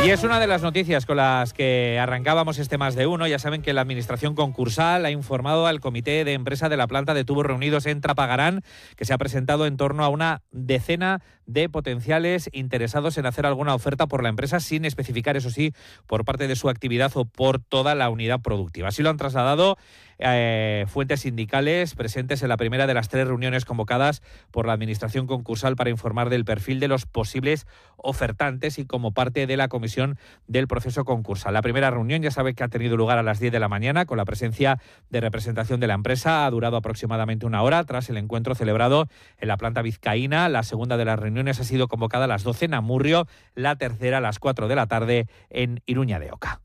Y es una de las noticias con las que arrancábamos este Más de Uno. Ya saben que la Administración Concursal ha informado al Comité de Empresa de la planta de tubos reunidos en Trapagarán que se ha presentado en torno a una decena de potenciales interesados en hacer alguna oferta por la empresa, sin especificar, eso sí, por parte de su actividad o por toda la unidad productiva. Así lo han trasladado fuentes sindicales presentes en la primera de las 3 reuniones convocadas por la Administración Concursal para informar del perfil de los posibles ofertantes y como parte de la comisión del proceso concursal. La primera reunión ya sabe que ha tenido lugar a las 10 de la mañana con la presencia de representación de la empresa. Ha durado aproximadamente 1 hora tras el encuentro celebrado en la planta vizcaína. La segunda de las reuniones ha sido convocada a las 12 en Amurrio, la tercera a las 4 de la tarde en Iruña de Oca.